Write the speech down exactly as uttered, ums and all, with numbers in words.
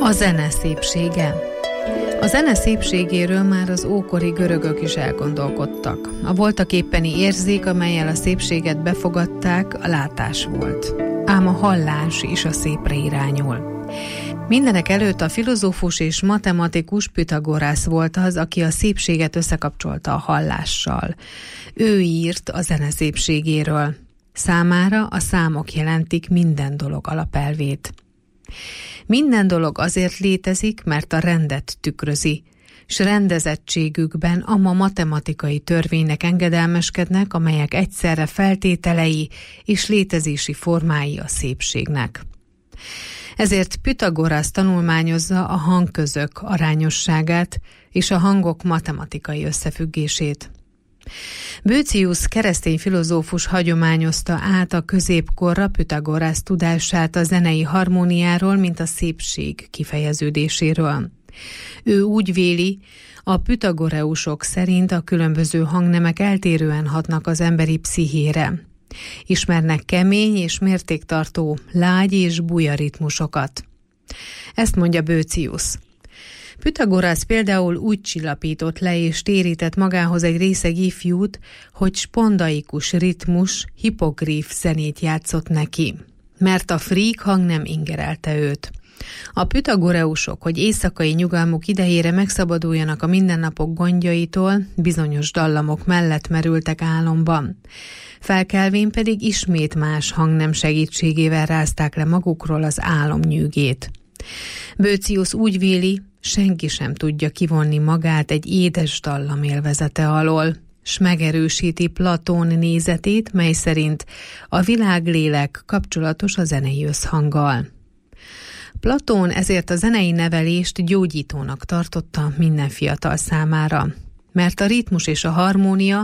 A zene szépsége. A zene szépségéről már az ókori görögök is elgondolkodtak. A voltaképpeni érzék, amellyel a szépséget befogadták, a látás volt. Ám a hallás is a szépre irányul. Mindenek előtt a filozófus és matematikus Püthagorász volt az, aki a szépséget összekapcsolta a hallással. Ő írt a zene szépségéről. Számára a számok jelentik minden dolog alapelvét. Minden dolog azért létezik, mert a rendet tükrözi, s rendezettségükben a ma matematikai törvénynek engedelmeskednek, amelyek egyszerre feltételei és létezési formái a szépségnek. Ezért Püthagorász tanulmányozza a hangközök arányosságát és a hangok matematikai összefüggését. Boëthius keresztény filozófus hagyományozta át a középkorra Püthagorász tudását a zenei harmóniáról, mint a szépség kifejeződéséről. Ő úgy véli, a püthagoreusok szerint a különböző hangnemek eltérően hatnak az emberi pszichére. Ismernek kemény és mértéktartó, lágy és buja ritmusokat. Ezt mondja Boëthius. Püthagorász például úgy csillapított le és térített magához egy részeg ifjút, hogy spondaikus ritmus, hipogríf zenét játszott neki, mert a frík hang nem ingerelte őt. A püthagoreusok, hogy éjszakai nyugalmuk idejére megszabaduljanak a mindennapok gondjaitól, bizonyos dallamok mellett merültek álomban. Felkelvén pedig ismét más hangnem segítségével rázták le magukról az álom nyűgét. Boëthius úgy véli, senki sem tudja kivonni magát egy édes dallam élvezete alól, s megerősíti Platón nézetét, mely szerint a világlélek kapcsolatos a zenei összhanggal. Platón ezért a zenei nevelést gyógyítónak tartotta minden fiatal számára, mert a ritmus és a harmónia